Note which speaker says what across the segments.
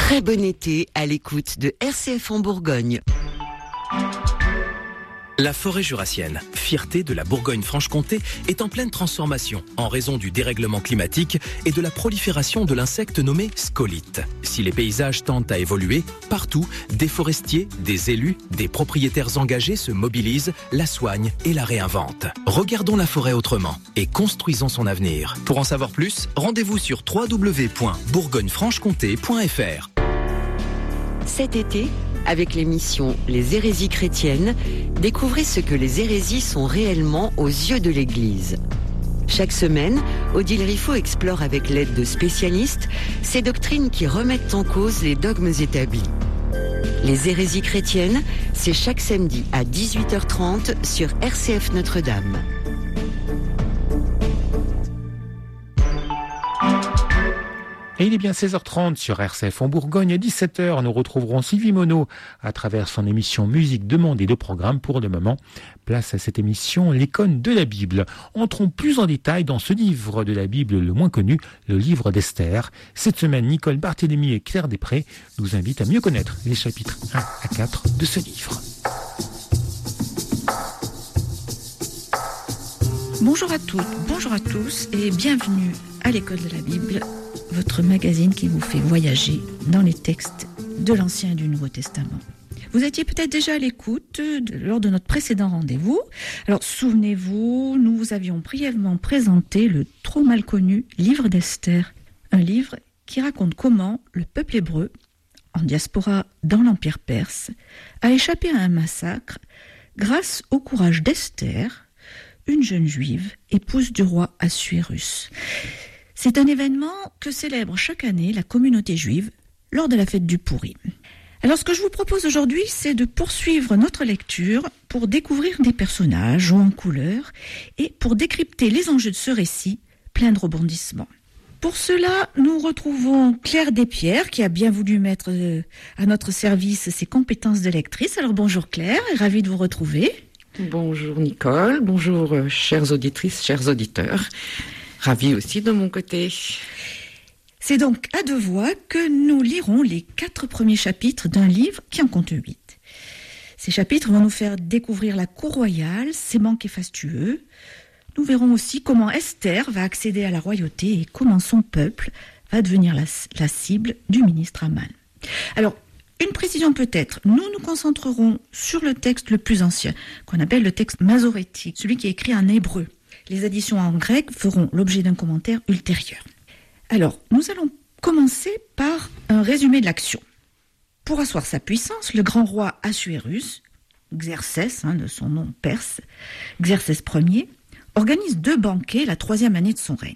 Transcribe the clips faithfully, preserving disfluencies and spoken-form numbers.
Speaker 1: Très bon été à l'écoute de R C F en Bourgogne.
Speaker 2: La forêt jurassienne, fierté de la Bourgogne-Franche-Comté, est en pleine transformation en raison du dérèglement climatique et de la prolifération de l'insecte nommé scolyte. Si les paysages tendent à évoluer, partout, des forestiers, des élus, des propriétaires engagés se mobilisent, la soignent et la réinventent. Regardons la forêt autrement et construisons son avenir. Pour en savoir plus, rendez-vous sur w w w point bourgogne franche comté point f r.
Speaker 1: Cet été, avec l'émission Les hérésies chrétiennes, découvrez ce que les hérésies sont réellement aux yeux de l'Église. Chaque semaine, Odile Riffaut explore avec l'aide de spécialistes ces doctrines qui remettent en cause les dogmes établis. Les hérésies chrétiennes, c'est chaque samedi à dix-huit heures trente sur R C F Notre-Dame.
Speaker 3: Et il est bien seize heures trente sur R C F en Bourgogne. À dix-sept heures, nous retrouverons Sylvie Monod à travers son émission Musique de monde et de programme. Pour le moment, place à cette émission l'icône de la Bible. Entrons plus en détail dans ce livre de la Bible le moins connu, le livre d'Esther. Cette semaine, Nicole Barthélémy et Claire Després nous invitent à mieux connaître les chapitres un à quatre de ce livre.
Speaker 4: Bonjour à toutes, bonjour à tous et bienvenue à l'école de la Bible, votre magazine qui vous fait voyager dans les textes de l'Ancien et du Nouveau Testament. Vous étiez peut-être déjà à l'écoute de, lors de notre précédent rendez-vous. Alors souvenez-vous, nous vous avions brièvement présenté le trop mal connu livre d'Esther, un livre qui raconte comment le peuple hébreu, en diaspora dans l'Empire perse, a échappé à un massacre grâce au courage d'Esther, une jeune juive, épouse du roi Assuérus. C'est un événement que célèbre chaque année la communauté juive lors de la fête du Pourim. Alors ce que je vous propose aujourd'hui, c'est de poursuivre notre lecture pour découvrir des personnages hauts en couleur et pour décrypter les enjeux de ce récit plein de rebondissements. Pour cela, nous retrouvons Claire Desprez qui a bien voulu mettre à notre service ses compétences de lectrice. Alors bonjour Claire, ravie de vous retrouver.
Speaker 5: Bonjour Nicole, bonjour euh, chères auditrices, chers auditeurs. Ravie aussi de mon côté.
Speaker 4: C'est donc à deux voix que nous lirons les quatre premiers chapitres d'un livre qui en compte huit. Ces chapitres vont nous faire découvrir la cour royale, ses manques fastueux. Nous verrons aussi comment Esther va accéder à la royauté et comment son peuple va devenir la, la cible du ministre Aman. Alors, une précision peut-être, nous nous concentrerons sur le texte le plus ancien, qu'on appelle le texte masorétique, celui qui est écrit en hébreu. Les additions en grec feront l'objet d'un commentaire ultérieur. Alors, nous allons commencer par un résumé de l'action. Pour asseoir sa puissance, le grand roi Assuérus, Xerxès, hein, de son nom perse, Xerxès Ier, organise deux banquets la troisième année de son règne.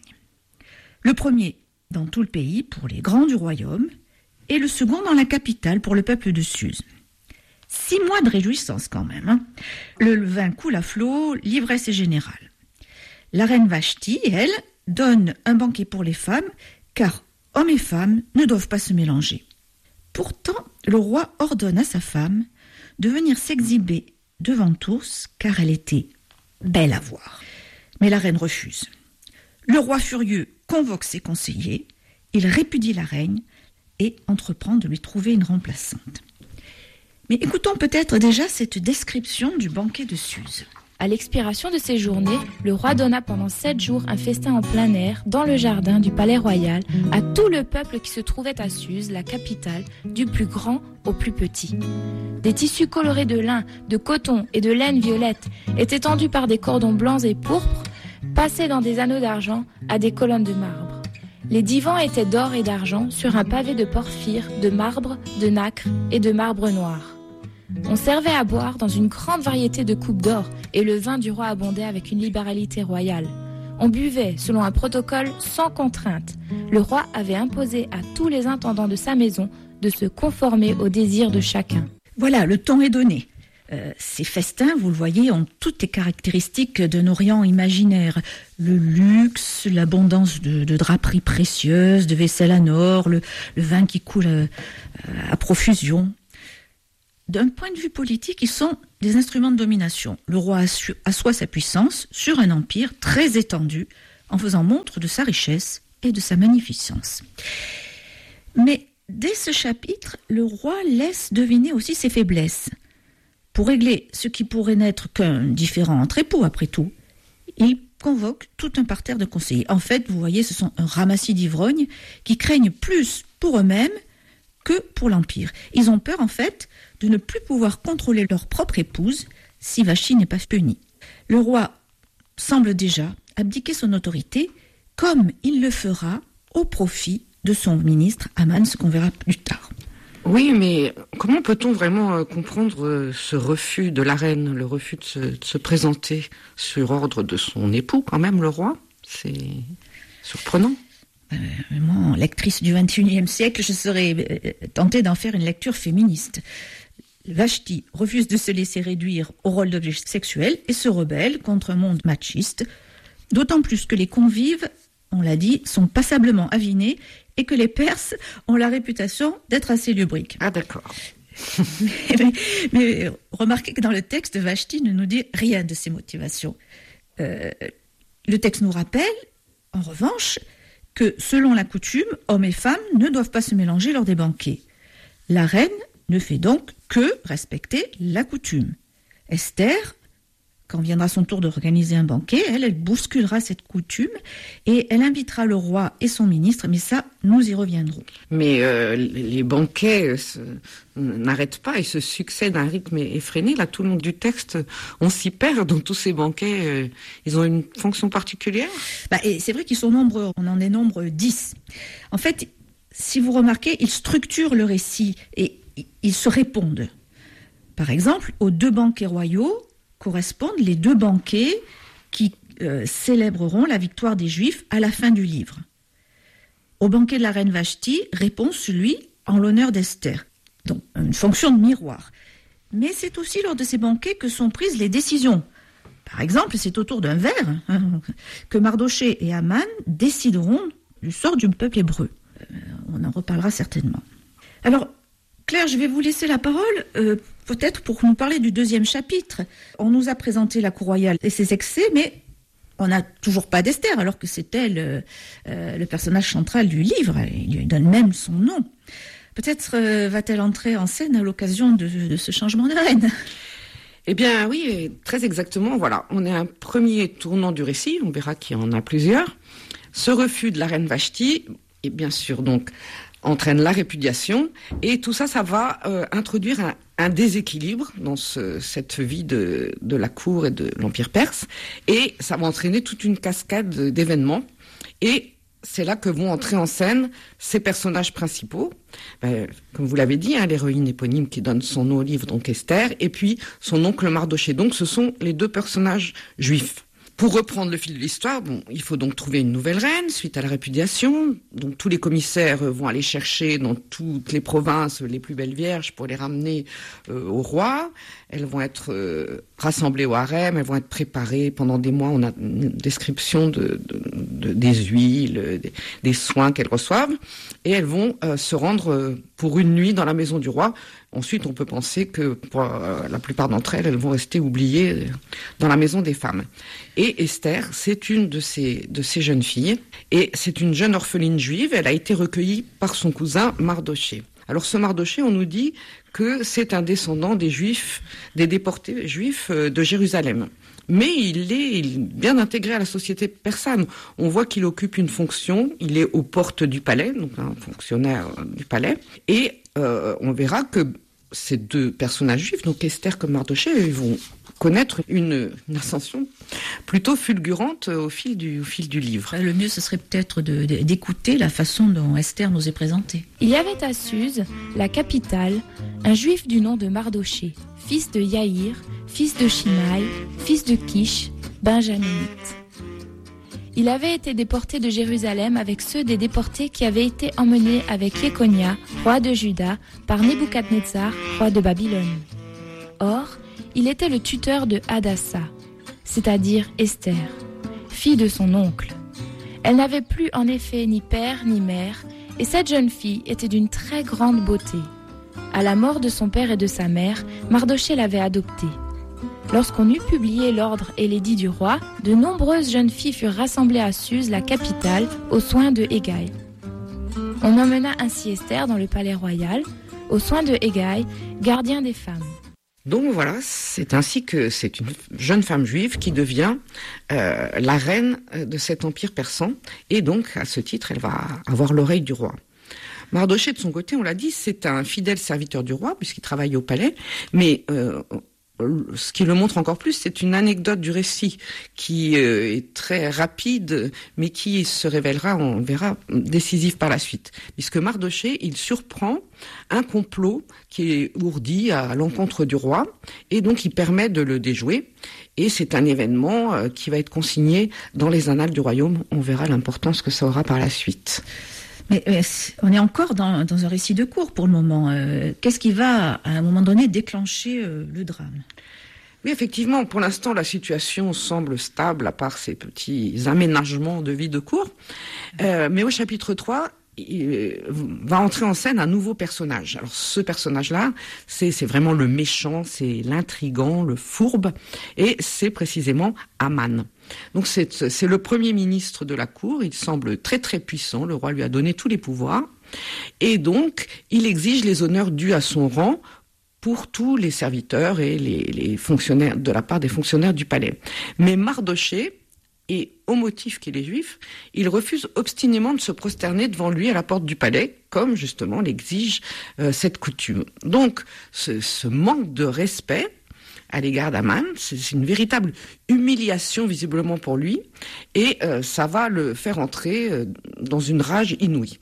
Speaker 4: Le premier dans tout le pays pour les grands du royaume, et le second dans la capitale pour le peuple de Suse. Six mois de réjouissance quand même. Hein. Le vin coule à flot, l'ivresse est générale. La reine Vashti, elle, donne un banquet pour les femmes, car hommes et femmes ne doivent pas se mélanger. Pourtant, le roi ordonne à sa femme de venir s'exhiber devant tous, car elle était belle à voir. Mais la reine refuse. Le roi furieux convoque ses conseillers, il répudie la reine, et entreprend de lui trouver une remplaçante. Mais écoutons peut-être déjà cette description du banquet de Suse.
Speaker 6: À l'expiration de ces journées, le roi donna pendant sept jours un festin en plein air, dans le jardin du palais royal, à tout le peuple qui se trouvait à Suse, la capitale, du plus grand au plus petit. Des tissus colorés de lin, de coton et de laine violette étaient tendus par des cordons blancs et pourpres, passés dans des anneaux d'argent à des colonnes de marbre. Les divans étaient d'or et d'argent sur un pavé de porphyre, de marbre, de nacre et de marbre noir. On servait à boire dans une grande variété de coupes d'or et le vin du roi abondait avec une libéralité royale. On buvait selon un protocole sans contrainte. Le roi avait imposé à tous les intendants de sa maison de se conformer aux désirs de chacun.
Speaker 4: Voilà, le ton est donné. Euh, ces festins, vous le voyez, ont toutes les caractéristiques d'un Orient imaginaire. Le luxe, l'abondance de, de draperies précieuses, de vaisselle en or, le, le vin qui coule à, à profusion. D'un point de vue politique, ils sont des instruments de domination. Le roi assu- assoit sa puissance sur un empire très étendu en faisant montre de sa richesse et de sa magnificence. Mais dès ce chapitre, le roi laisse deviner aussi ses faiblesses. Pour régler ce qui pourrait n'être qu'un différend entre époux, après tout, il convoque tout un parterre de conseillers. En fait, vous voyez, ce sont un ramassis d'ivrognes qui craignent plus pour eux-mêmes que pour l'Empire. Ils ont peur, en fait, de ne plus pouvoir contrôler leur propre épouse si Vashti n'est pas punie. Le roi semble déjà abdiquer son autorité, comme il le fera au profit de son ministre Aman, ce qu'on verra plus tard.
Speaker 5: Oui, mais comment peut-on vraiment comprendre ce refus de la reine, le refus de se, de se présenter sur ordre de son époux, quand même, le roi ? C'est surprenant.
Speaker 4: Euh, moi, lectrice du vingt et unième siècle, je serais tentée d'en faire une lecture féministe. Vashti refuse de se laisser réduire au rôle d'objet sexuel et se rebelle contre un monde machiste, d'autant plus que les convives, on l'a dit, sont passablement avinés et que les Perses ont la réputation d'être assez lubriques.
Speaker 5: Ah d'accord.
Speaker 4: mais, mais, mais remarquez que dans le texte, Vashti ne nous dit rien de ses motivations. Euh, le texte nous rappelle, en revanche, que selon la coutume, hommes et femmes ne doivent pas se mélanger lors des banquets. La reine ne fait donc que respecter la coutume. Esther, quand viendra son tour d'organiser un banquet, elle, elle bousculera cette coutume et elle invitera le roi et son ministre, mais ça, nous y reviendrons.
Speaker 5: Mais euh, les banquets se, n'arrêtent pas, ils se succèdent à un rythme effréné. Là, tout le long du texte, on s'y perd dans tous ces banquets. Euh, ils ont une fonction particulière ?
Speaker 4: Bah, et c'est vrai qu'ils sont nombreux, on en dénombre dix. En fait, si vous remarquez, ils structurent le récit et ils se répondent. Par exemple, aux deux banquets royaux correspondent les deux banquets qui euh, célébreront la victoire des Juifs à la fin du livre. Au banquet de la reine Vashti répond celui en l'honneur d'Esther. Donc, une fonction de miroir. Mais c'est aussi lors de ces banquets que sont prises les décisions. Par exemple, c'est autour d'un verre hein, que Mardoché et Aman décideront du sort du peuple hébreu. Euh, on en reparlera certainement. Alors, Claire, je vais vous laisser la parole, euh, peut-être pour nous parler du deuxième chapitre. On nous a présenté la cour royale et ses excès, mais on n'a toujours pas d'Esther, alors que c'est elle euh, euh, le personnage central du livre. Il lui donne même son nom. Peut-être euh, va-t-elle entrer en scène à l'occasion de, de ce changement de reine.
Speaker 5: Eh bien oui, très exactement. Voilà, on est à un premier tournant du récit, on verra qu'il y en a plusieurs. Ce refus de la reine Vashti, et bien sûr donc entraîne la répudiation, et tout ça, ça va euh, introduire un, un déséquilibre dans ce, cette vie de, de la cour et de l'Empire perse, et ça va entraîner toute une cascade d'événements, et c'est là que vont entrer en scène ces personnages principaux, ben, comme vous l'avez dit, hein, l'héroïne éponyme qui donne son nom au livre, donc Esther, et puis son oncle Mardoché. Donc ce sont les deux personnages juifs. Pour reprendre le fil de l'histoire, bon, il faut donc trouver une nouvelle reine suite à la répudiation. Donc tous les commissaires vont aller chercher dans toutes les provinces les plus belles vierges pour les ramener euh, au roi. Elles vont être euh, rassemblées au harem, elles vont être préparées pendant des mois. On a une description de, de, de, des huiles, des, des soins qu'elles reçoivent. Et elles vont euh, se rendre euh, pour une nuit dans la maison du roi. Ensuite, on peut penser que pour euh, la plupart d'entre elles, elles vont rester oubliées dans la maison des femmes. Et Esther, c'est une de ces, de ces jeunes filles. Et c'est une jeune orpheline juive. Elle a été recueillie par son cousin Mardoché. Alors ce Mardoché, on nous dit que c'est un descendant des Juifs, des déportés juifs de Jérusalem. Mais il est bien intégré à la société persane. On voit qu'il occupe une fonction, il est aux portes du palais, donc un fonctionnaire du palais. Et euh, on verra que ces deux personnages juifs, donc Esther comme Mardoché, ils vont connaître une, une ascension plutôt fulgurante au fil du, au fil du livre.
Speaker 4: Le mieux, ce serait peut-être de, de, d'écouter la façon dont Esther nous est présentée.
Speaker 6: Il y avait à Suse, la capitale, un juif du nom de Mardoché, fils de Yaïr, fils de Shimaï, fils de Kish, benjaminite. Il avait été déporté de Jérusalem avec ceux des déportés qui avaient été emmenés avec Jéconia, roi de Juda, par Nebuchadnezzar, roi de Babylone. Or, il était le tuteur de Hadassa, c'est-à-dire Esther, fille de son oncle. Elle n'avait plus en effet ni père ni mère, et cette jeune fille était d'une très grande beauté. À la mort de son père et de sa mère, Mardoché l'avait adoptée. Lorsqu'on eut publié l'ordre et l'édit du roi, de nombreuses jeunes filles furent rassemblées à Suse, la capitale, aux soins de Hégaï. On emmena ainsi Esther dans le palais royal, aux soins de Hégaï, gardien des femmes.
Speaker 5: Donc voilà, c'est ainsi que c'est une jeune femme juive qui devient euh, la reine de cet empire persan. Et donc, à ce titre, elle va avoir l'oreille du roi. Mardochée, de son côté, on l'a dit, c'est un fidèle serviteur du roi, puisqu'il travaille au palais. Mais euh, ce qui le montre encore plus, c'est une anecdote du récit qui euh, est très rapide, mais qui se révélera, on verra, décisive par la suite. Puisque Mardochée, il surprend un complot qui est ourdi à l'encontre du roi, et donc il permet de le déjouer. Et c'est un événement euh, qui va être consigné dans les annales du royaume. On verra l'importance que ça aura par la suite.
Speaker 4: Mais euh, on est encore dans, dans un récit de cour pour le moment. Euh, qu'est-ce qui va, à un moment donné, déclencher euh, le drame ?
Speaker 5: Oui, effectivement, pour l'instant, la situation semble stable, à part ces petits aménagements de vie de cour. Euh, mais au chapitre trois, il va entrer en scène un nouveau personnage. Alors ce personnage-là, c'est, c'est vraiment le méchant, c'est l'intrigant, le fourbe, et c'est précisément Aman. Donc c'est, c'est le premier ministre de la cour, il semble très très puissant, le roi lui a donné tous les pouvoirs, et donc il exige les honneurs dus à son rang pour tous les serviteurs et les, les fonctionnaires, de la part des fonctionnaires du palais. Mais Mardochée, et au motif qu'il est juif, il refuse obstinément de se prosterner devant lui à la porte du palais, comme justement l'exige euh, cette coutume. Donc, ce, ce manque de respect à l'égard d'Aman, c'est, c'est une véritable humiliation visiblement pour lui, et euh, ça va le faire entrer euh, dans une rage inouïe.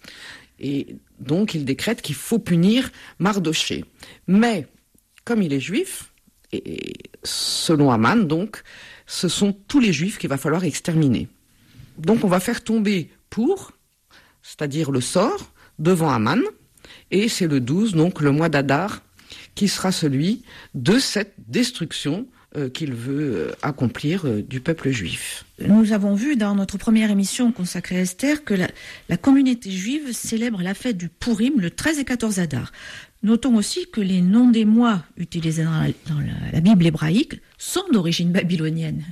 Speaker 5: Et donc, il décrète qu'il faut punir Mardochée. Mais, comme il est juif, et selon Aman, donc, ce sont tous les juifs qu'il va falloir exterminer. Donc on va faire tomber pour, c'est-à-dire le sort, devant Aman, et c'est le douze, donc le mois d'Adar, qui sera celui de cette destruction euh, qu'il veut euh, accomplir euh, du peuple juif.
Speaker 4: Nous avons vu dans notre première émission consacrée à Esther que la, la communauté juive célèbre la fête du Pourim le treize et quatorze Adar. Notons aussi que les noms des mois utilisés dans la, dans la, la Bible hébraïque sont d'origine babylonienne.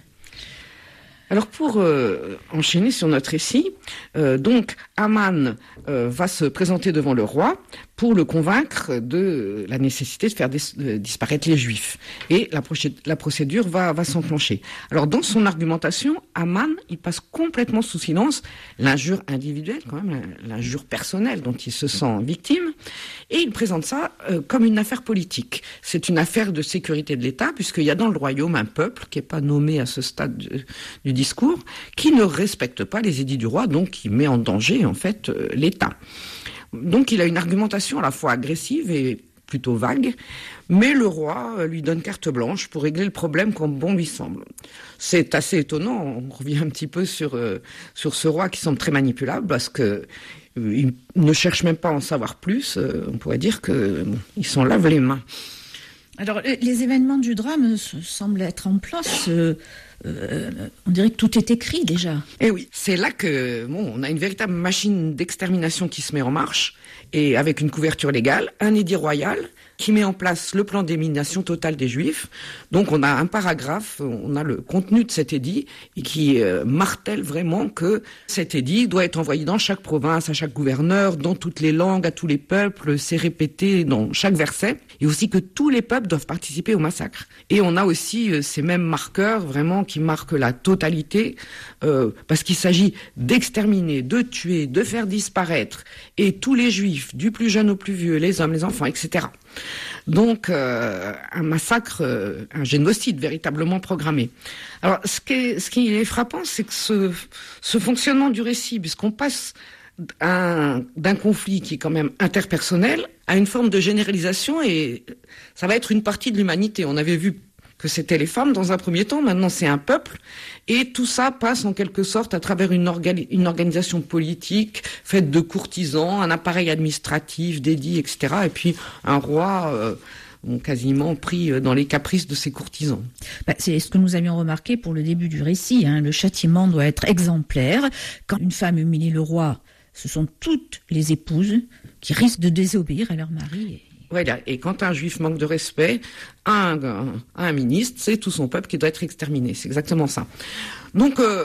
Speaker 5: Alors pour euh, enchaîner sur notre récit, euh, donc Aman euh, va se présenter devant le roi pour le convaincre de la nécessité de faire dis- de disparaître les Juifs. Et la, procé- la procédure va, va s'enclencher. Alors dans son argumentation, Aman, il passe complètement sous silence l'injure individuelle, quand même, l'injure personnelle dont il se sent victime, et il présente ça euh, comme une affaire politique. C'est une affaire de sécurité de l'État, puisqu'il y a dans le royaume un peuple qui n'est pas nommé à ce stade du, du discours, qui ne respecte pas les édits du roi, donc qui met en danger en fait euh, l'État. Donc il a une argumentation à la fois agressive et plutôt vague, mais le roi lui donne carte blanche pour régler le problème comme bon lui semble. C'est assez étonnant, on revient un petit peu sur, euh, sur ce roi qui semble très manipulable, parce que euh, il ne cherche même pas à en savoir plus, euh, on pourrait dire qu'il bon, s'en lave les mains.
Speaker 4: Alors, les événements du drame semblent être en place. Euh, euh, on dirait que tout est écrit déjà.
Speaker 5: Et oui, c'est là que bon, on a une véritable machine d'extermination qui se met en marche, et avec une couverture légale, un édit royal qui met en place le plan d'élimination totale des Juifs. Donc on a un paragraphe, on a le contenu de cet édit, et qui euh, martèle vraiment que cet édit doit être envoyé dans chaque province, à chaque gouverneur, dans toutes les langues, à tous les peuples, c'est répété dans chaque verset, et aussi que tous les peuples doivent participer au massacre. Et on a aussi euh, ces mêmes marqueurs vraiment qui marquent la totalité, euh, parce qu'il s'agit d'exterminer, de tuer, de faire disparaître, et tous les Juifs, du plus jeune au plus vieux, les hommes, les enfants, et cetera. Donc euh, un massacre, euh, un génocide véritablement programmé. Alors ce qui est, ce qui est frappant, c'est que ce, ce fonctionnement du récit, puisqu'on passe un, d'un conflit qui est quand même interpersonnel à une forme de généralisation, et ça va être une partie de l'humanité. On avait vu que c'était les femmes dans un premier temps, maintenant c'est un peuple, et tout ça passe en quelque sorte à travers une, orga- une organisation politique faite de courtisans, un appareil administratif, d'édits, et cetera, et puis un roi euh, quasiment pris dans les caprices de ses courtisans.
Speaker 4: Bah, c'est ce que nous avions remarqué pour le début du récit, hein. Le châtiment doit être exemplaire. Quand une femme humilie le roi, ce sont toutes les épouses qui risquent de désobéir à leur mari.
Speaker 5: Voilà. Et quand un juif manque de respect à un, à un ministre, c'est tout son peuple qui doit être exterminé. C'est exactement ça. Donc, euh,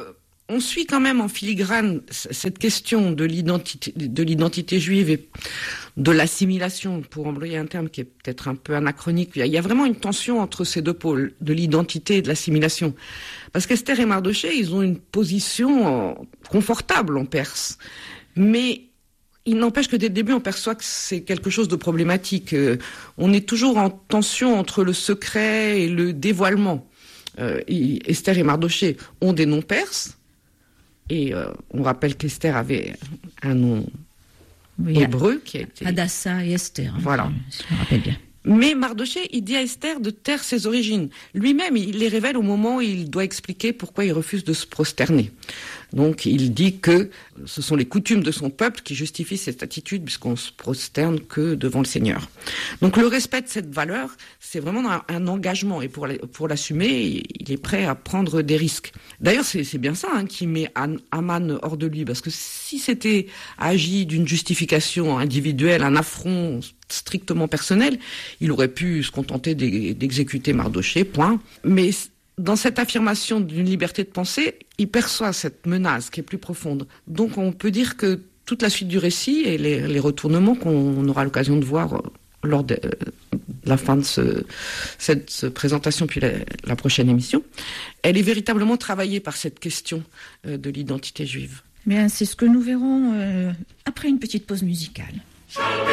Speaker 5: on suit quand même en filigrane cette question de l'identité, de l'identité juive et de l'assimilation, pour employer un terme qui est peut-être un peu anachronique. Il y a vraiment une tension entre ces deux pôles, de l'identité et de l'assimilation. Parce qu'Esther et Mardochée, ils ont une position confortable en Perse. Mais il n'empêche que dès le début, on perçoit que c'est quelque chose de problématique. Euh, on est toujours en tension entre le secret et le dévoilement. Euh, et Esther et Mardochée ont des noms perses. Et euh, on rappelle qu'Esther avait un nom oui, hébreu qui a été...
Speaker 4: Hadassah et Esther. Hein,
Speaker 5: voilà.
Speaker 4: Si je me rappelle bien.
Speaker 5: Mais Mardochée, il dit à Esther de taire ses origines. Lui-même, il les révèle au moment où il doit expliquer pourquoi il refuse de se prosterner. Donc, il dit que ce sont les coutumes de son peuple qui justifient cette attitude, puisqu'on se prosterne que devant le Seigneur. Donc, le respect de cette valeur, c'est vraiment un, un engagement. Et pour, pour l'assumer, il est prêt à prendre des risques. D'ailleurs, c'est, c'est bien ça hein, qui met Haman hors de lui. Parce que si c'était agi d'une justification individuelle, un affront strictement personnel, il aurait pu se contenter d'exécuter Mardochée, point. Mais dans cette affirmation d'une liberté de pensée, il perçoit cette menace qui est plus profonde. Donc on peut dire que toute la suite du récit et les, les retournements qu'on aura l'occasion de voir lors de la fin de ce, cette ce présentation puis la, la prochaine émission, elle est véritablement travaillée par cette question de l'identité juive.
Speaker 4: Bien, c'est ce que nous verrons euh, après une petite pause musicale.